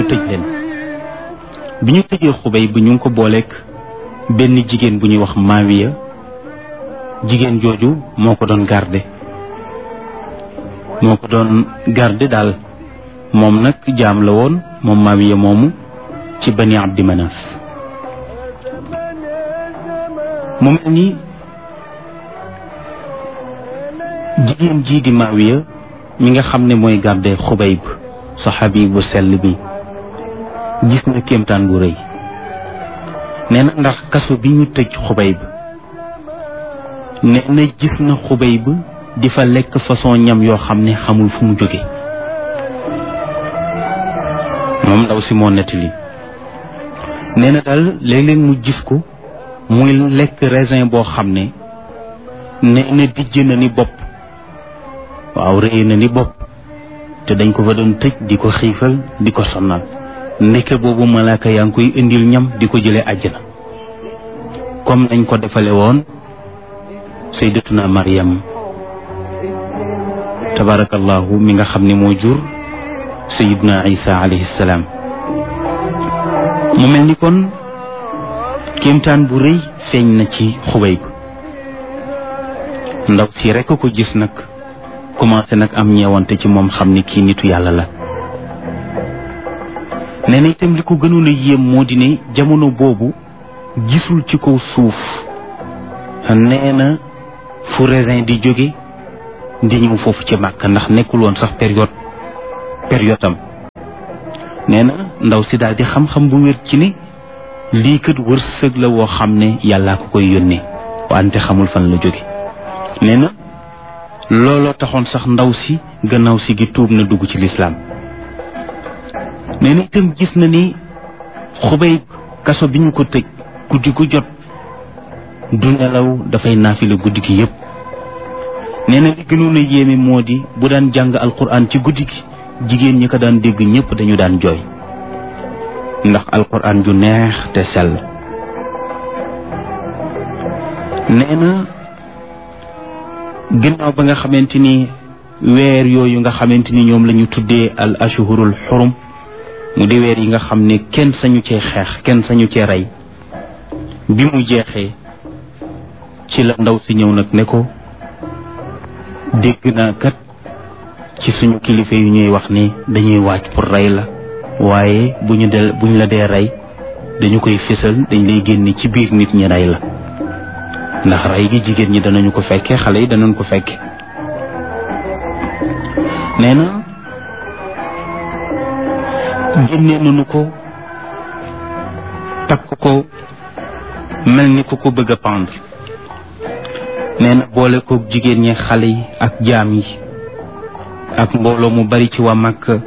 tëj leen bi ñu tëjee Xubayb bi ñu ngi ko booleeg benn jigéen bu ñuy wax Maawiya jigéen jooju moo ko doon garde daal moom nag jaam la woon moom Maawiya moomu ci Bani Abdi Manaf mu mel ni jigéen jii di Maawiya mi nga xam ne mooy garde Xubayb saxaabi bu sell bi gis na kéemtaan bu rëy nee na ndax kaso bi ñu tëj Xubayb nee na gis na Xubayb di fa lekk façon ñam yoo xam ne xamul fu mu jóge moom ndaw si moo nettali nee na daal léeg-léeg mu gis ko muy lekk raisin boo xam ne nee na dijj na ni bopp waaw rëy na ni bopp te dañ ko fa doon tëj di ko xiifal di ko sonnal ndeke boobu malaaka yaa ngi koy indil ñam di ko jëlee àjjana comme nañ ko defale woon sayyidatuna Maryam tabarakallahu mi nga xam ne moo jur sayyidna Isa alayhi salaam mu mel ni kon kéemtaan bu rëy feeñ na ci Xubayb ndaw si rekk ko gis nag commencé nag am ñeewante ci moom xam ni kii nitu yàlla la nee na itam li ko gënoon a yéem moo di ne jamono boobu gisul ci kaw suuf nee na fu raisin di jóge di ñëw foofu ci Màkka ndax nekkul woon sax période am nee na ndaw si daal di xam-xam bu wér ci ne lii kat wërsëg la woo xam ne yàllaa ko koy yónnee wante xamul fan la jóge nee na looloo taxoon sax ndaw si gannaaw si gi tuub na dugg ci lislaam nee na itam gis na ni Xubayb kaso bi ñu ko tëj guddi gu jot du nelaw dafay naafila guddi gi yépp nee na li gënoon a yéeme moo di bu daan jàng alquran ci guddi gi jigéen ñi ko daan dégg ñépp dañu daan jooy ndax alquran ju neex te sell nee na ginnaaw ba nga xamante ni weer yooyu nga xamante ni ñoom la ñu tuddee al ashhurul xurum mu di weer yi nga xam ne kenn sañu cee xeex kenn sañu cee rey bi mu jeexee ci la ndaw si ñëw nag ne ko dégg naa kat ci suñu kilifa yu ñuy wax ni dañuy waaj pour rey la waaye buñ la dee rey dañu koy fésal dañ lay génne ci biir nit ñi rey la ndax rey gi jigéen ñi danañu ko fekke xale yi danañ ko fekke nee na génne nañu ko takk ko mel ni ku ko bëgg a pendre nee na boole ko jigéen ñi xale yi ak jaam yi ak mbooloo mu bari ci waa Makka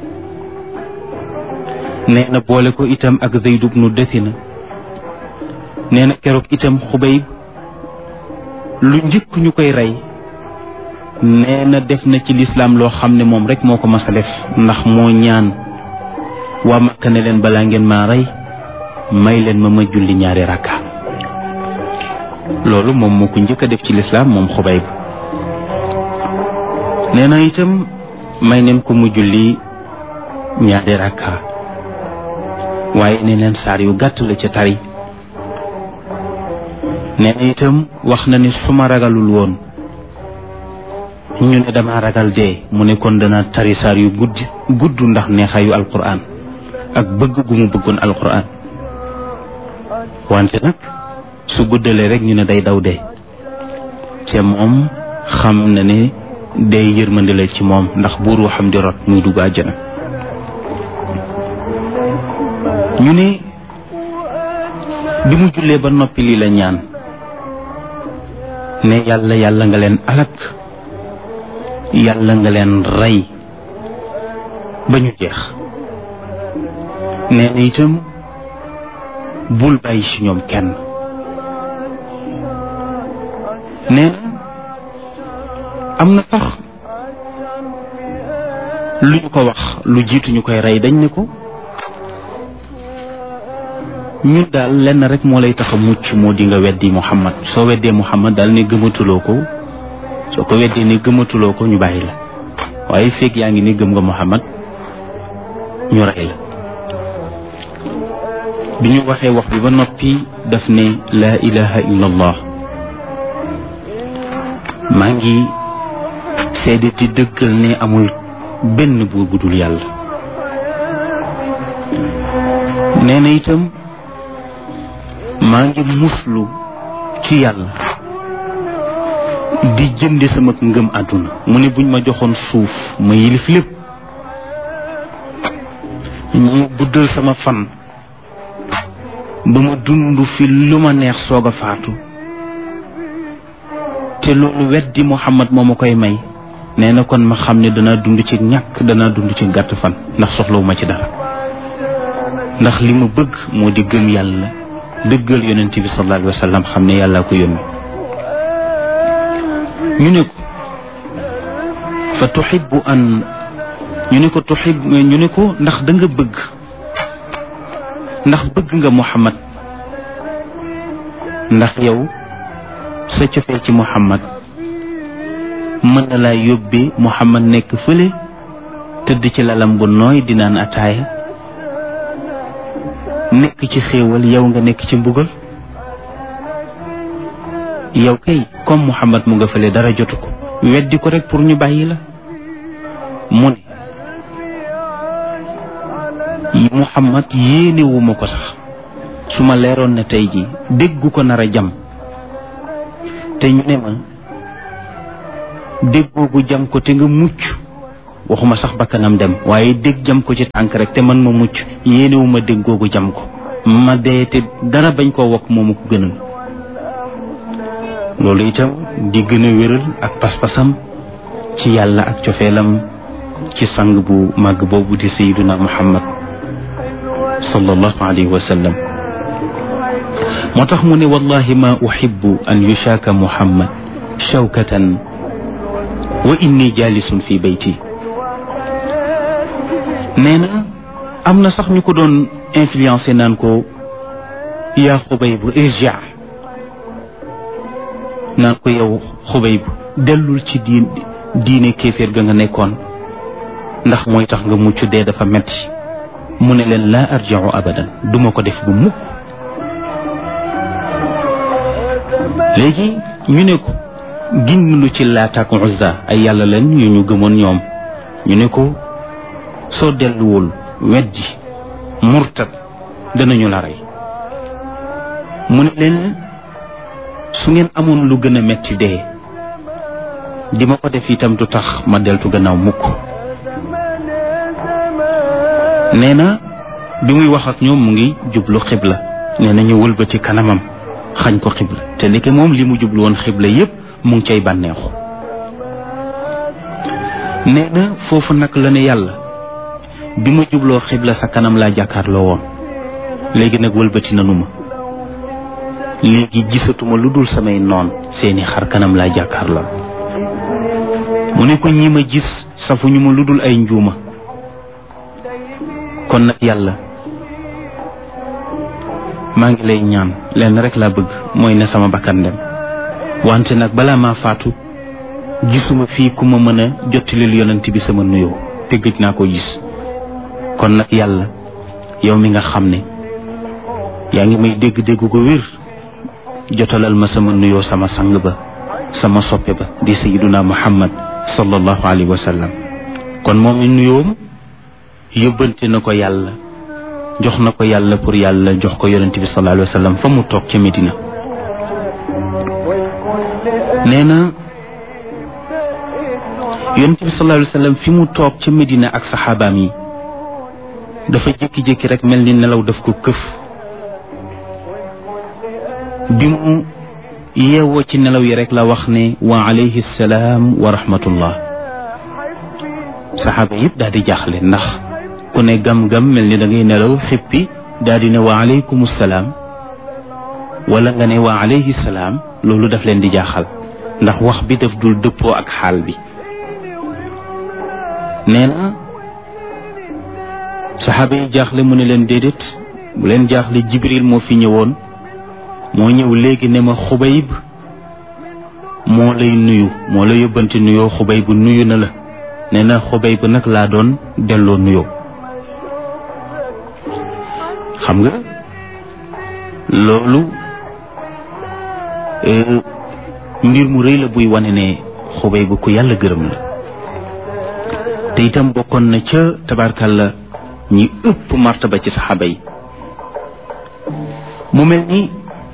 nee na boole ko itam ak Zayd ibnu Dathina nee na keroog itam Xubayb lu njëkk ñu koy rey nee na def na ci lislaam loo xam ne moom rek moo ko mas a def ndax moo ñaan waa Makka ne leen balaa ngeen maa rey may leen ma julli 2 rakka loolu moom moo ko njëkk a def ci lislaam moom Xubayb nee na itam may neen ko mu julli 2 rakka waaye nee neen saar yu gàtt la ca tari nee na itam wax na ni su ma ragalul woon ñu ne dama ragal dee mu ne kon dana tari saar yu gudd ndax neexaayu alquran ak bëgg gu mu bëggoon alquran wante nag su guddalee rek ñu ne day daw dee te moom xam na ne day yërmande la ci moom ndax buur waxam di rot muy dugg àjjana ñu ne bi mu jullee ba noppi lii la ñaan ne yàlla nga leen alak yàlla nga leen rey ba ñu jeex nee na itam bul bàyyi ci ñoom kenn nee na am na sax lu ñu ko wax lu jiitu ñu koy rey dañ ne ko ñun daal lenn rek moo lay tax a mucc moo di nga weddi Muhammad soo weddee Muhammad daal ne gëmatuloo ko soo ko weddee ne gëmatuloo ko ñu bàyyi la waaye feeg yaa ngi ne gëm nga Muhammad ñu rey la bi ñu waxee wax bi ba noppi daf ne laa ilaha illa allah maa ngi seede di dëggal ne amul benn buur bu dul yàlla. nee na itam maa ngi muslu ci yàlla di jënde sama ngëm àdduna. mu ne buñ ma joxoon suuf ma yilif lépp, ñu guddal sama fan ba ma dund fi lu ma neex soog a faatu, te loolu weddi Muhammad moo ma koy may, nee na kon ma xam ne danaa dund ci ñàkk, danaa dund ci gàtt fan, ndax soxlawu ma ci dara. ndax li ma bëgg moo di gëm yàlla, dëggal yonent bi sallallahu alayhi wa sallam, xam ne yàllaa ko yónni. ñu ne ko fa tuhibbu an ñu ne ko ndax da nga bëgg, ndax bëgg nga Muhammad, ndax yow sa cofeel ci Muhammad mën na laa yóbbee Muhammad nekk fële tëdd ci lalam bu nooy di naan ataaya, nekk ci xéewal, yow nga nekk ci mbugal. yow kay comme Muhammad mu nga fële dara jotu ko, weddi ko rek pour ñu bàyyi la. mu ne Muhammad yéenewuma ko sax, su ma leeroon ne tey ji déggu ko nar a jam, te ñu ne ma déggoogu jam ko te nga mucc, waxuma sax bakkanam dem, waaye dégg jam ko ci tànk rek te man ma mucc, yéenewuma déggoogu jam ko, ma dee te dara bañ koo wokk moomu ko gënal. loolu itam di gën a wéral ak pas-pasam ci yàlla ak cofeelam ci sang bu màgg boobu di sayyiduna Muhammad sallallahu alayhi wa sallam. moo tax mu ne wallahi ma uhibbu an yushaaka Muhammad shawkatan wa inni jalisun fi bayti. nee na am na sax ñu ko doon influencé naan ko yaa Xubayb irji, naan ko yow Xubayb dellul ci diine kéeféer ga nga nekkoon, ndax mooy tax nga mucc, dee dafa metti. mu ne leen laa arji'u abadan, duma ko def bu mukk. léegi ñu ne ko giñ lu ci Laat ak Uzza, ay yàlla leen yu ñu gëmoon ñoom. ñu ne ko soo delluwul weddi murtad danañu la rey. mu ne leen su ngeen amoon lu gën a metti dee di ma ko def itam du tax ma deltu gannaaw mukk. nee na bi muy wax ak ñoom mu ngi jublu xibla, nee na ñu wëlbati kanamam xañ ko xibla, te ndeke moom li mu jublu woon xibla yépp mu ngi cay bànneexu. nee na foofu nag la ne yàlla, bi ma jubloo xibla sa kanam laa jàkkaarloo woon, léegi nag wëlbati nanu ma, léegi gisatuma lu dul samay noon, seeni xar kanam laa jàkkaarloo. mu ne ko ñi ma gis safuñu ma lu dul ay njuuma. kon nag yàlla maa ngi lay ñaan lenn rek laa bëgg, mooy ne sama bakkan dem, wante nag balaa maa faatu gisuma fii ku ma mën a jottalil yonent bi sama nuyoo, te gëj naa ko gis. kon nag yàlla yow mi nga xam ne yaa ngi may dégg-dégg ko wér, jotalal ma sama nuyoo sama sang ba, sama soppe ba di sayyiduna Muhammad sallallahu alayhi wa sallam. kon moom mi nuyoom yóbbante na ko yàlla, jox na ko yàlla pour yàlla jox ko yonent bi sallallahu alayhi wa sallam fa mu toog ca Medina. nee na yonent bi sallallahu alayhi wa sallam fi mu toog ca Medina ak saxaabaam yi dafa jékki-jékki rek mel ni nelaw daf ko këf. bi mu yeewoo ci nelaw yi rek la wax ne wa alayhi salaam wa rahmatullah. saxaaba yëpp daal di jaaxle, ndax ku ne gam-gam mel ni da ngay nelaw xippi daal di ne wa alaykum salaam wala nga ne wa alayhi salaam, loolu daf leen di jaaxal, ndax wax bi daf dul dëppoo ak xaal bi. nee na saxaaba yi jaaxle, mu ne leen déedéet bu leen jaaxle, Jibril moo fi ñëwoon, moo ñëw léegi ne ma Xubayb moo lay nuyu, moo la yóbbante nuyoo, Xubayb nuyu na la. nee na Xubayb nag laa doon delloo nuyoo. xam nga loolu mbir mu rëy la buy wane ne Xubayb ku yàlla gërëm la te itam bokkoon na ca tabarkalla ñi ëpp martaba ci saxaaba yi. mu mel ni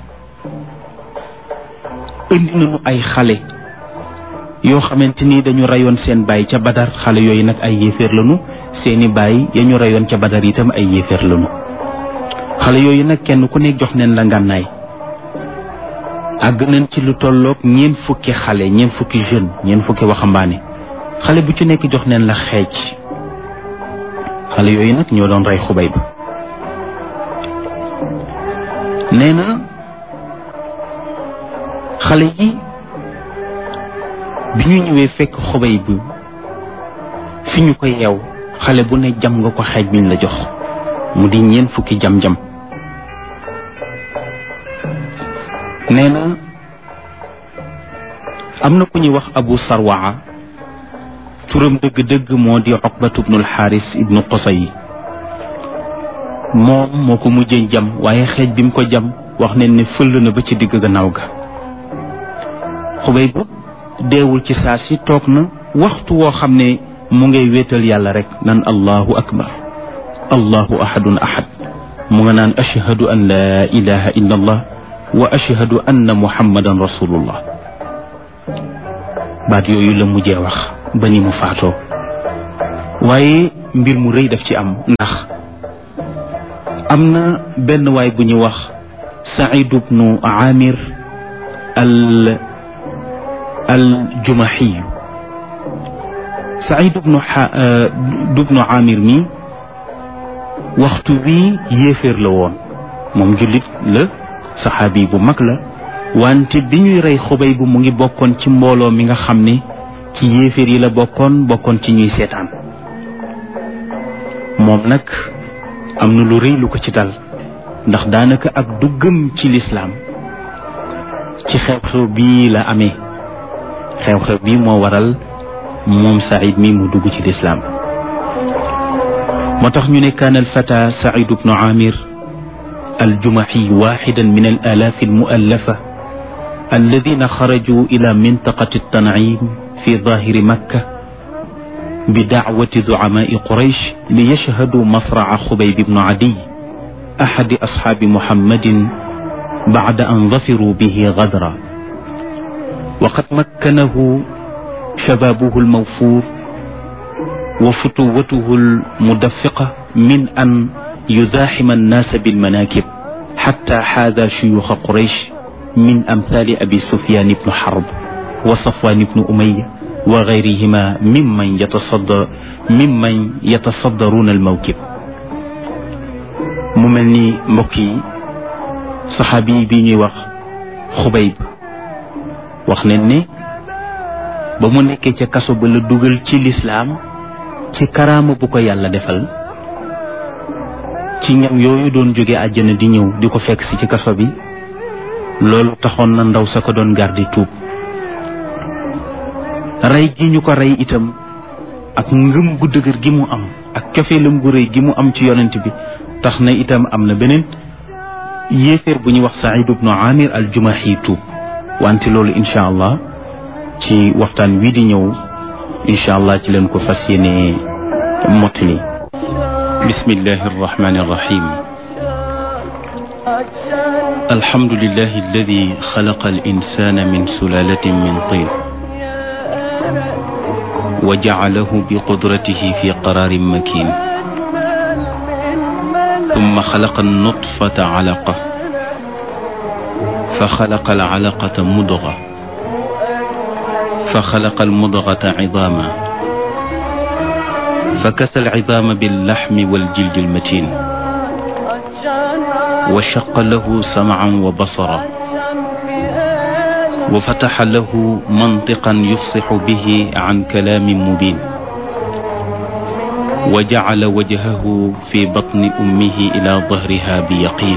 indi nañu ay xale yoo xamante ni dañu rayoon seen baay ca Badar. xale yooyu nag ay yéeféer lañu, seeni baay ya ñu rayoon ca Badar itam ay yéeféer lañu. xale yooyu nag kenn ku nekk jox neen la ngànnaay. àgg nañ ci lu tolloog 4 fukki xale, 4 fukki jeune, 4 fukki waxambaane. xale bu ci nekk jox neen la xeej. xale yooyu nag ñoo doon rey Xubayb. nee na xale yi bi ñu ñëwee fekk Xubayb fi ñu ko yeew, xale bu ne jam nga ko xeej biñ la jox, mu di 4 fukki jam-jam. nee na am na ku ñuy wax Abu Sarwaa, turam dëgg-dëgg moo di Uqbatu ibnul Xaaris ibnu Qusay. moom moo ko mujjee jam, waaye xeej bi mu ko jam wax nañ ne fëll na ba ci digg gannaaw ga. Xubayb deewul ci saa si, toog na waxtu woo xam ne mu ngay wéetal yàlla rek naan allahu akbar, allahu ahadun ahad. mu nga naan ashhadu an la ilaha illa allah wa ashhadu anna muhammadan rasulullah. baat yooyu la mujjee wax ba ni mu faatoo. waaye mbir mu rëy daf ci am, ndax am na benn waay bu ñu wax Saïd ibnu Amir al Jumahi. Saïd ibnu Amir mi waxtu wi yéeféer la woon, moom jullit la, saxaabi bu mag la, wante bi ñuy rey Xubayb mu ngi bokkoon ci mbooloo mi nga xam ne ci yéeféer yi la bokkoon ci ñuy seetaan. moom nag am na lu rëy lu ko ci dal, ndax daanaka ak duggam ci lislaam ci xew-xew bii la amee. xew-xew bii moo waral moom Saïd mi mu dugg ci lislaam. moo tax ñu ne kaana alfata Saïd ibnu Amir aljumahi waxidan min al-alaaf al-mu'allafa alladina xaraju ila mintaqati at-Tan'im fi zahiri Makka بدعوة زعماء قريش ليشهدوا مصرع خبيب بن عدي أحد أصحاب محمد بعد أن ظفروا به غدرا. وقد مكنه شبابه الموفور وفتوته المدفقة من أن يزاحم الناس بالمناكب حتى حاذى شيوخ قريش من أمثال أبي سفيان بن حرب وصفوان بن أمية وغيرهما ممن يتصدرون الموكب. mu mel ni mbokk yi saxaabi bi ñuy wax Xubayb wax nañ ne ba mu nekkee ca kaso ba la dugal ci lislaam ci karaama bu ko yàlla defal, ci ñam yooyu doon jóge àjjana di ñëw di ko fekk si ci kaso bi. loolu taxoon na ndaw sa ko doon gardi tuub. rey gi ñu ko rey itam ak ngëm gu dëgër gi mu am ak cofeelam gu rëy gi mu am ci yonent bi tax na itam am na beneen yéeféer bu ñuy wax Saïd ibnu Amir al-Jumahi tuub. wante loolu incha allah ci waxtaan wii di ñëw incha allah ci leen ko fas yéene mottali. bismillahi arrahmani arrahim. alhamdulillahi alladi xalaqa al insana min sulalatin min tin وجعله بقدرته في قرار مكين ثم خلق النطفة علقة فخلق العلقة مضغة فخلق المضغة عظاما فكسى العظام باللحم والجلد المتين وشق له سمعا وبصرا وفتح له منطقا يفصح به عن كلام مبين وجعل وجهه في بطن أمه إلى ظهرها بيقين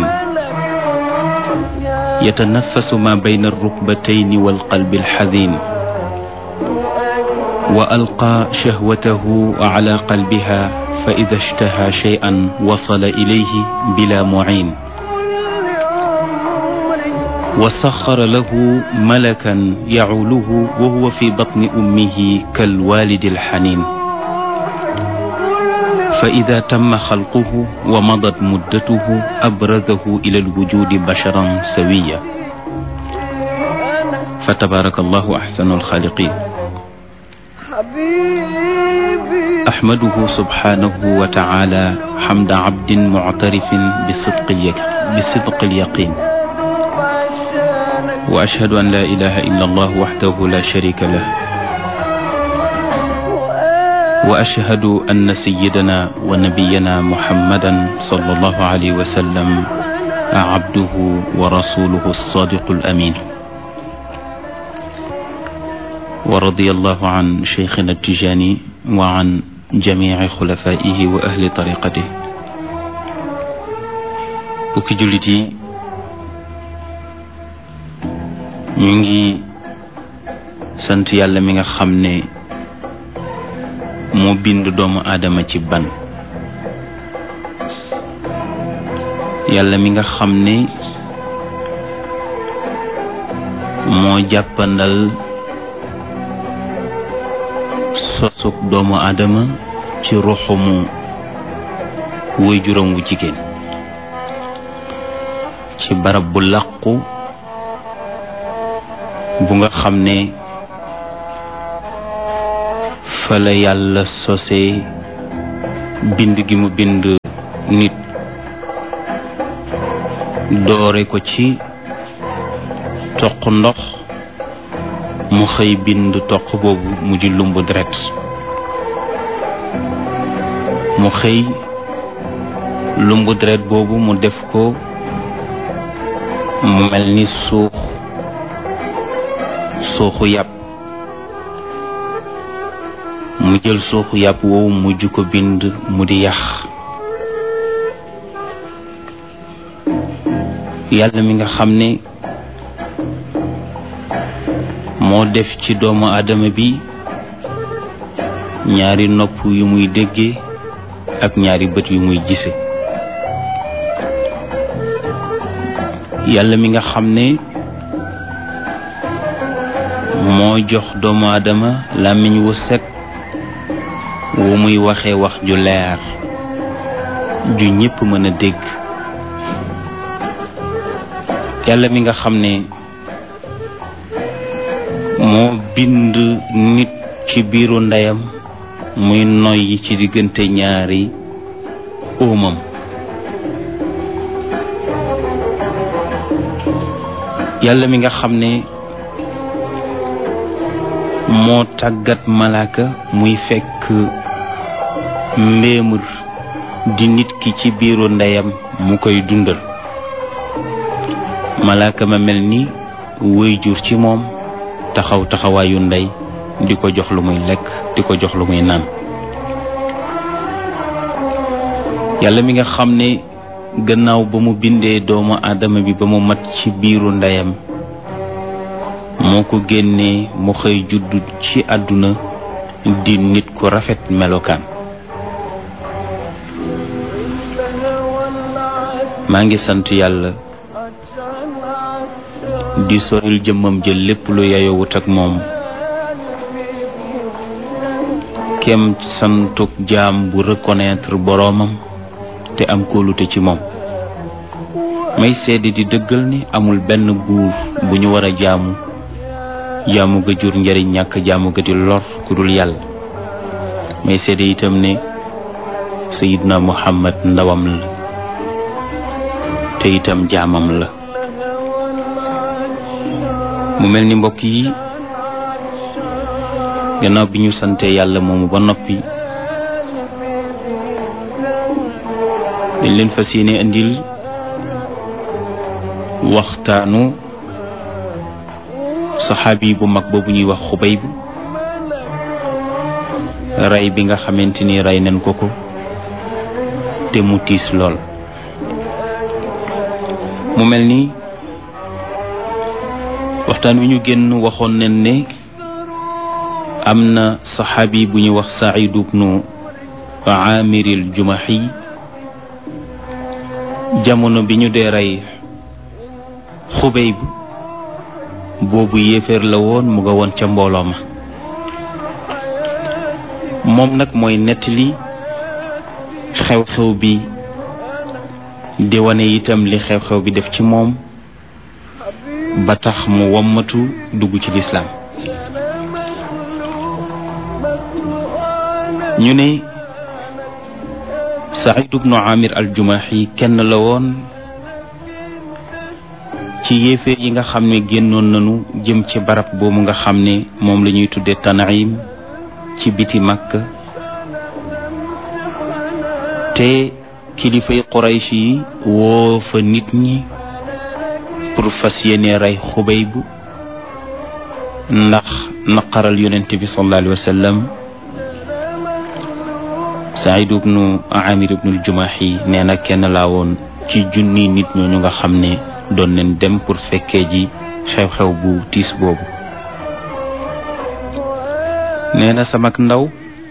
يتنفس ما بين الركبتين والقلب الحزين وألقى شهوته على قلبها فإذا اشتهى شيئا وصل إليه بلا معين وسخر له ملكا يعوله وهو في بطن أمه كالوالد الحنين فإذا تم خلقه ومضت مدته أبرزه إلى الوجود بشرا سويا فتبارك الله أحسن الخالقين. أحمده سبحانه وتعالى حمد عبد معترف بصدق اليقين وأشهد أن لا إله إلا الله وحده لا شريك له وأشهد أن سيدنا ونبينا محمدا صلى الله عليه وسلم عبده ورسوله الصادق الأمين. ورضي الله عن شيخنا التجاني وعن جميع خلفائه وأهل طريقته. bokki jullit yi ñu ngi sant yàlla mi nga xam ne moo bind doomu aadama ci ban, yàlla mi nga xam ne moo jàppandal sosug doomu aadama ci ruxumu way juróom wu jigéen ci barab bu làqu bu nga xam ne fa la yàlla sosee bind gi mu bind nit doore ko ci toq ndox mu xëy bind toq boobu mu di lumbu deret mu xëy lumbu deret boobu mu def ko mu mel ni suuxu yàpp mu jël suuxu yàpp woowu mujj ko bind mu di yax. yàlla mi nga xam ne moo def ci doomu aadama bi ñaari nopp yu muy déggee ak ñaari bët yu muy gise, yàlla mi nga xam ne moo jox doomu aadama làmmiñ wu set wu muy waxee wax ju leer ju ñépp mën a dégg, yàlla mi nga xam ne moo bind nit ci biiru ndeyam muy noyyi ci diggante ñaari óomam, yàlla mi nga xam ne moo tàggat malaaka muy fekk mbéemur di nit ki ci biiru ndeyam mu koy dundal, malaaka ma mel ni wëy jur ci moom taxaw taxawaayu ndey di ko jox lu muy lekk di ko jox lu muy naan. yàlla mi nga xam ne gannaaw ba mu bindee doomu aadama bi ba mu mat ci biiru ndeyam moo ko génnee mu xëy juddu ci àdduna di nit ku rafet melokaan. maa ngi sant yàlla di soril jëmmam jël lépp lu yayowut ak moom kem santuk jaam bu reconnaître boroomam te am kóolute ci moom. may seede di dëggal ni amul benn buur bu ñu war a jaamu ga jur njariñ ñàkk jaamu ga di lor ku dul yàlla. may seede itam ne Sayyidna Muhammad ndawam la te itam jaamam la. mu mel ni mbokk yi gannaaw bi ñu sante yàlla moomu ba noppi dañ leen fas yéene andil waxtaanu saxaabi bu mag boobu ñuy wax Xubayb, rey bi nga xamante ni rey nañ ko te mu tiis lool. mu mel ni waxtaan wi ñu génn waxoon nañ ne am na saxaabi bu ñuy wax Saïd ibnu Aamir al-Jumahi jamono bi ñu dee rey Xubayb boobu yéeféer la woon mu nga woon ca mbooloo ma. moom nag mooy nettali xew-xew bi di wane itam li xew-xew bi def ci moom ba tax mu wommatu dugg ci lislaam. ñu ne Saïd ibnu Amir al-Jumahi kenn la woon ci yéeféer yi nga xam ne génnoon nañu jëm ci barab boobu nga xam ne moom la ñuy tuddee Tan'im ci biti Makka, te kilifay Quraysh yi woo fa nit ñi pour fas yéene rey Xubayb ndax naqaral yonent bi sallallahu alayhi wa sallam. Saïd ibnu Amir ibnu al-Jumahi nee na kenn laa woon ci junni nit ñooñu nga xam ne doon nañ dem pour fekkee ji xew-xew bu tiis boobu. nee na sama ndaw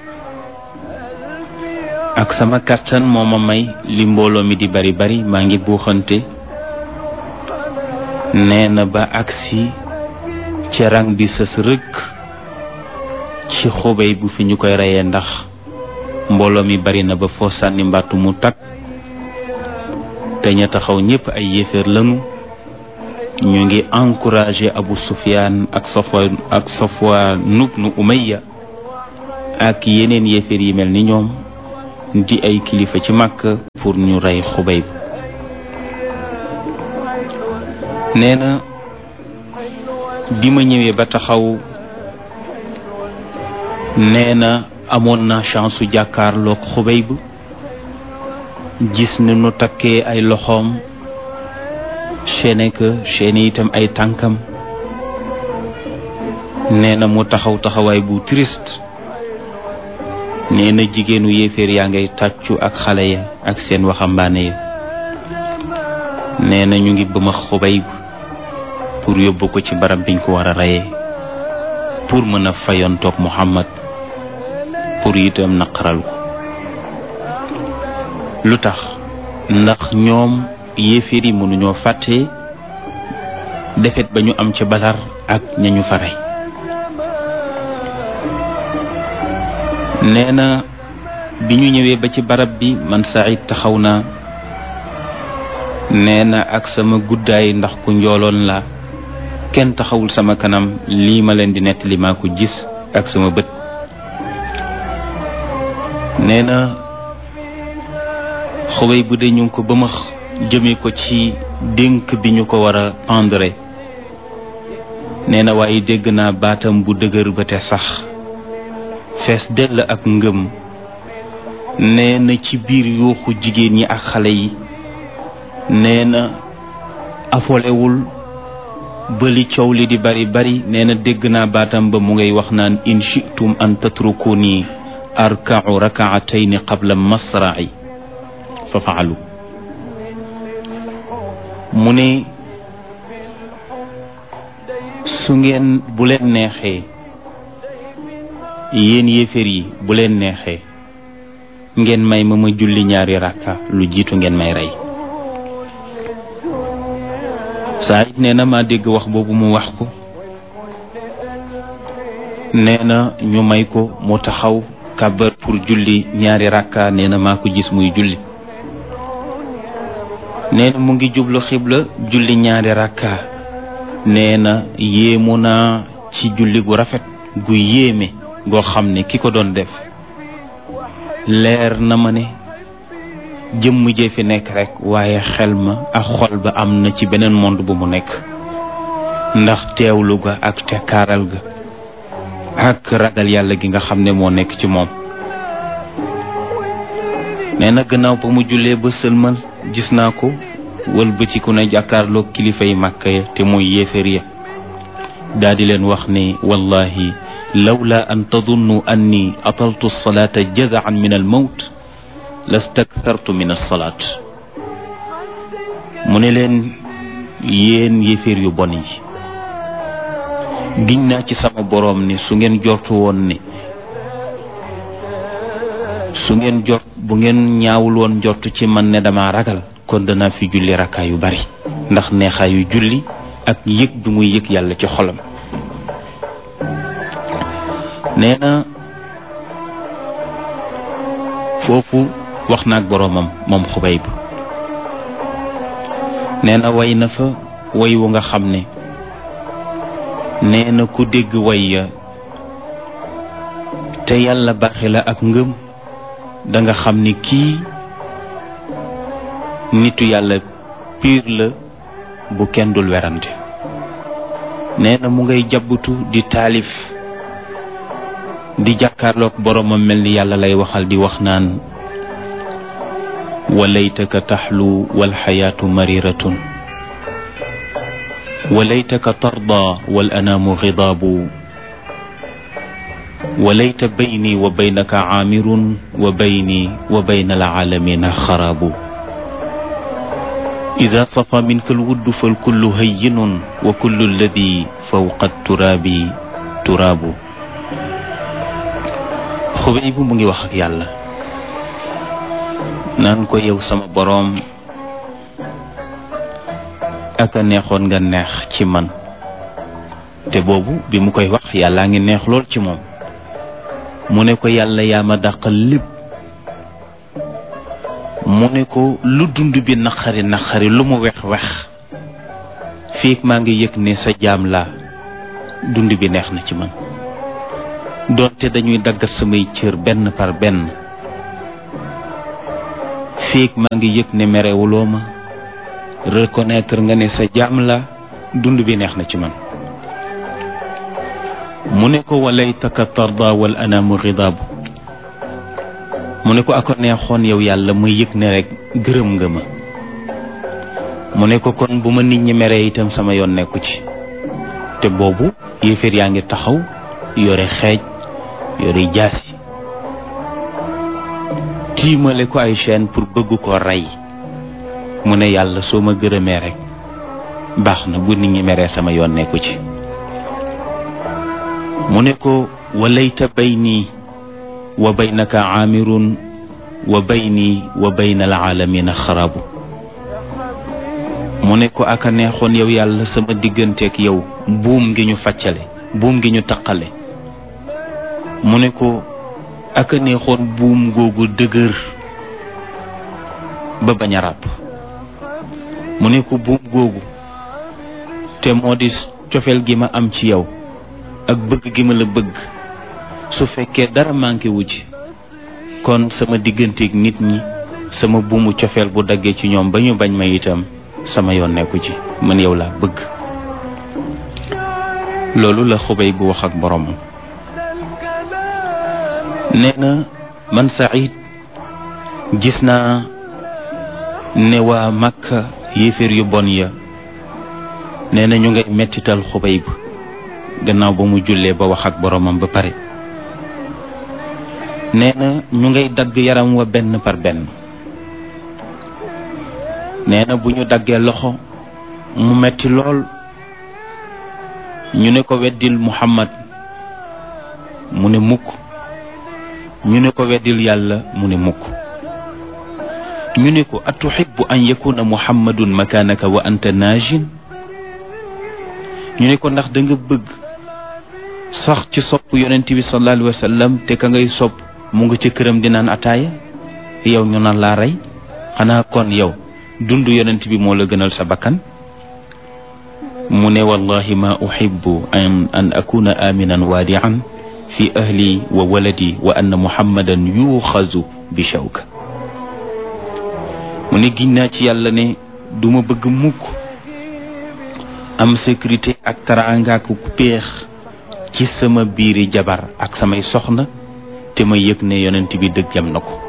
ak sama kàttan moo ma may li mbooloo mi di bari bari maa ngi buuxante. nee na ba agsi ci rang bi sës rëkk ci Xubayb bu fi ñu koy reyee ndax mbooloo mi bari na ba foo sànni mbàttu mu takk, te ña taxaw ñépp ay yéeféer lañu. ñu ngi encouragé Abu Sufyaan ak Safwaan ibnu Umayya ak yeneen yéeféer yi mel ni ñoom di ay kilifa ci Makka pour ñu rey Xubayb. nee na bi ma ñëwee ba taxaw, nee na amoon na chance su jàkkaarloog Xubayb, gis ni nu takkee ay loxoom, chaîne itam ay tànkam. nee na mu taxaw taxawaay bu triste. nee na jigéenu yéeféer yaa ngay tàccu ak xale ya ak seen waxambaane ya. nee na ñu ngi bëma Xubayb pour yóbbu ko ci barab biñ ko war a reyee, pour mën a fayontoog Muhammad, pour itam naqaral ko. lu tax? ndax ñoom yéeféer yi mënuñoo fàtte defet ba ñu am ca Badar ak ñañu fa rey. nee na bi ñu ñëwee ba ci barab bi man Saïd taxaw naa. nee na ak sama guddaay ndax ku njooloon la, kenn taxawul sama kanam. lii ma leen di nettali maa ko gis ak sama bët. nee na Xubayb bu dee ñu ngi ko bëmax jëmee ko ci dénk bi ñu ko war a pendre. nee na waaye dégg naa baatam bu dëgër ba te sax fees dell ak ngëm. nee na ci biir yuuxu jigéen ñi ak xale yi, nee na afolewul ba li coow li di bari bari. nee na dégg naa baatam ba mu ngay wax naan in shi'tum an tatrukuni arka'u rak'atayn qabla masra'i fa fa'alu. mu ne su ngeen bu leen neexee, yéen yéeféer yi bu leen neexee, ngeen may ma julli ñaari rakka lu jiitu ngeen may rey. Saïd nee na maa dégg wax boobu mu wax ko. nee na ñu may ko mu taxaw kàbbar pour julli ñaari rakka. nee na maa ko gis muy julli. nee na mu ngi jublu xibla julli ñaari rakka. nee na yéemu naa ci julli gu rafet gu yéeme goo xam ne ki ko doon def leer na ma ne jëmm jee fi nekk rek, waaye xel ma ak xol ba am na ci beneen monde bu mu nekk, ndax teewlu ga ak tekkaaral ga ak ragal yàlla gi nga xam ne moo nekk ci moom. nee na gannaaw ba mu jullee ba sëlmal gis naa ko wëlbatiku na jàkkaarloog kilifa yi Màkka ya te mooy yéeféer ya, daa di leen wax ne wallahi lawla an tadunnu anni ataltu alsalata jazaan min almawt lastakthartu min alsalat. mu ne leen yéen yéeféer yu bon yi, giñ naa ci sama boroom ne su ngeen jortu woon ne bu ngeen ñaawul woon jortu ci man ne dama ragal, kon danaa fi julli rakkaa yu bari, ndax neexaayu julli ak yëg bi muy yëg yàlla ci xolam. nee na foofu wax na ak boroomam moom Xubayb. nee na way na fa way wu nga xam ne nee na ku dégg way ya te yàlla baaxe la ak ngëm danga xam ni kii nitu yàlla piir la bu kenn dul werante. nee na mu ngay jabbutu di taalif di jàkkaarloog boroomam mel ni yàlla lay waxal di wax naan walaytaka taxlu walxayaatu mariratun walaytaka tarda wal anaamu xidaabu walayta bayni wa baynaka caamirun wa bayni wa bayna alcaalamina xaraabu ida safa minka alwuddu falkullu hayyinun wa kullu alladi fawqa turaabi turaabu. Xubayb mu ngi wax ak yàlla naan ko yow sama boroom aka neexoon nga neex ci man. te boobu bi mu koy wax yàllaa ngi neex lool ci moom. mu ne ko yàlla yaa ma dàqal lépp. mu ne ko lu dund bi naqari naqari lu mu wex wex fiig maa ngi yëg ne sa jaam laa dund bi neex na ci man. doonte dañuy daggat samay cër benn par benn fiig maa ngi yëg ne merewuloo ma reconnaître nga ne sa jaam la dund bi neex na ci man. mu ne ko walaytaka tarda wal anaamu ridaabu. mu ne ko ako neexoon yow yàlla ma yëg ne rek gërëm nga ma. mu ne ko kon bu ma nit ñi meree itam sama yoon nekku ci. te boobu yéeféer yaa ngi taxaw yore xeej yore jaasi tiimale ko ay chaîne pour bëgg ko rey. mu ne yàlla soo ma gërëmee rek baax na bu nit ñi meree sama yoon nekku ci. mu ne ko walayta bayni wa baynaka aamirun wa bayni wa bayna alaalamina xarabu. mu ne ko aka neexoon yow yàlla sama digganteeg yow buum ngi ñu faccale buum ngi ñu taqale. mu ne ko aka neexoon buum googu dëgër ba bañ a ràpp. mu ne ko buum googu te moo di cofeel gi ma am ci yow ak bëgg gi ma la bëgg su fekkee dara manqué wu ci kon sama digganteeg nit ñi sama buumu cofeel bu daggee ci ñoom ba ñu bañ ma itam sama yoon nekku ci man yow laa bëgg. loolu la Xubayb bu wax ak boroomam. nee na man Saïd gis naa ne waa Makka yéeféer yu bon ya nee na ñu ngay mettital Xubayb gannaaw ba mu jullee ba wax ak boroomam ba pare. nee na ñu ngay dagg yaram wa benn par benn. nee na bu ñu daggee loxo mu metti lool. ñu ne ko weddil Muhammad mu ne mukk. ñu ne ko weddil yàlla mu ne mukk. ñu ne ko atuhibbu an yakuna Muhammadun makaanaka wa anta naajin. ñu ne ko ndax da nga bëgg sax ci sopp yonent bi sallallahu alayhi wa sallam te ka ngay sopp mu nga ci këram di naan ataaya yow ñu naan laa rey. xanaa kon yow dund yonent bi moo la gënal sa bakkan. mu ne wallahi ma uhibbu an akuna aminan waadi'an fi ahli wa waladi wa anna muhammadan yuxazu bi shawka. mu ne giñ naa ci yàlla ne duma bëgg mukk am sécurité ak teraanga ak péex ci sama biiri jabar ak samay soxna te ma yëg ne yonent bi dëggam na ko.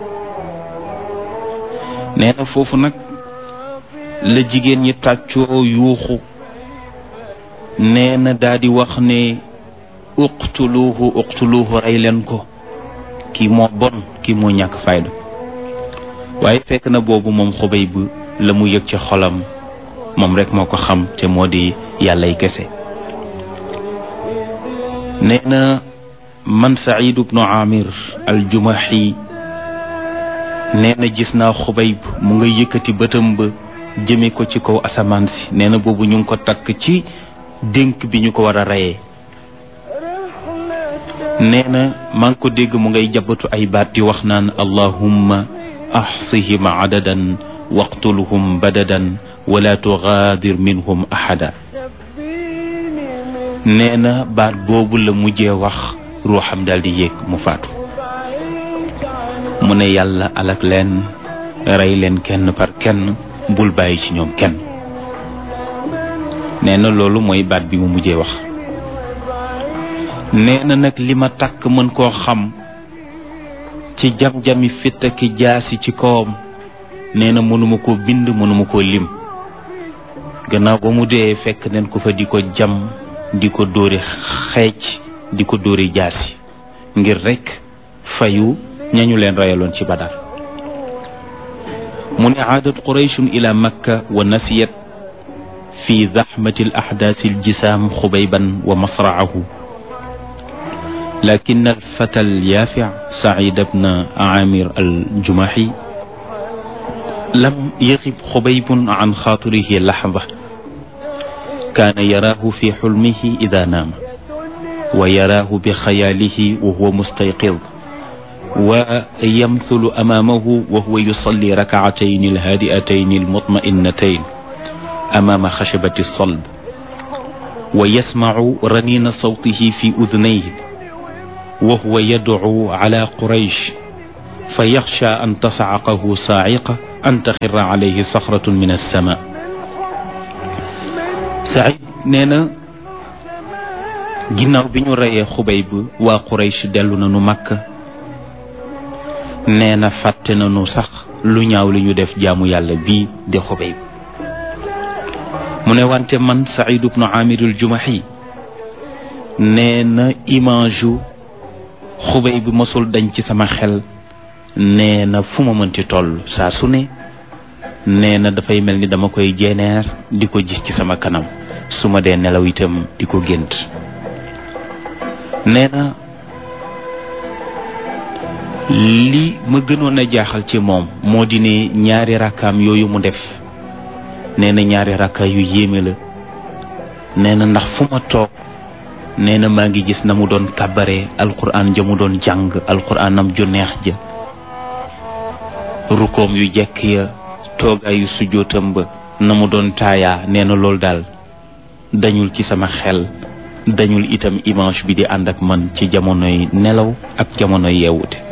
nee na foofu nag la jigéen ñi tàccoo yuuxu. nee na daa di wax ne uqtuluuhu rey leen ko kii moo bon kii moo ñàkk fayda. waaye fekk na boobu moom Xubayb la mu yëg ci xolam moom rek moo ko xam te moo di yàllay kese. nee na man Saïd ibnu Amir al-Jumahi nee na gis naa Xubayb mu nga yëkkati bëtam ba jëme ko ci kaw asamaan si nee na boobu ñu ngi ko takk ci dénk bi ñu ko war a reyee nee na maa ngi ko dégg mu ngay jabatu ay baat di wax naan allahumma axsihim adadan waqtulhum badadan wala tugaadir minhum ahada nee na baat boobu la mujjee wax ruuxam daal di yéeg mu faatu mu ne yàlla alak leen rey leen kenn par kenn bul bàyyi ci ñoom kenn nee na loolu mooy baat bi mu mujjee wax nee na nag li ma takk mën koo xam ci jam-jami fitt ki jaasi ci kawam nee na mënuma koo bind mënuma koo lim gannaaw ba mu dee fekk neen ko fa di ko jam di ko dóori xeej di ko dóori jaasi ngir rekk fayu ñañu leen rayaloon ci Badar mu ne aadat qurayshun ila makka wa nasiyat fi zaxmati al ahdaasi al jisaam xubayban wa masraahu lakin al fata al yaafi Saïd ibn Aamir al Jumahi lam yaxib xubaybun an xaatirihi laxda kaana yaraahu fi xulmihi ida naama wa yaraahu bi xayaalihi wa huwa mustayqid wa yamthulu amaamahu wa huwa yusalli rakcatayni alhaadi'atayni almutma'innatayn amaama xashabati alsalb wa yasmacu raniina sawtihi fi udunayhi wa huwa yadcu cala quraysh fa yaxsha an tascaqahu saaciqa an taxirra calayhi saxratun min alsama. Saïd nee na ginnaaw bi ñu reyee Xubayb waa Quraysh dellu nañu Makka nee na fàtte nañu sax lu ñaaw li ñu def jaamu yàlla bii di Xubayb mu ne wante man Saïd ibn Aamir al-Jumahi nee na image yu Xubayb mosul dañ ci sama xel nee na fu ma mënti toll saa su ne nee na dafay mel ni dama koy jeeneer di ko gis ci sama kanam su ma dee nelaw itam di ko gént nee na li ma gënoon a jaaxal ci moom moo di ne ñaari rakkaam yooyu mu def nee na ñaari rakka yu yéeme la nee na ndax fu ma toog nee na maa ngi gis na mu doon kàbbaree alquran ja mu doon jàng alquranam ju neex ja rukoom yu jekk ya toogaayu sujjootam ba na mu doon taayaa nee na loolu daal dañul ci sama xel dañul itam image bi di ànd ak man ci jamonoy nelaw ak jamonoy yeewute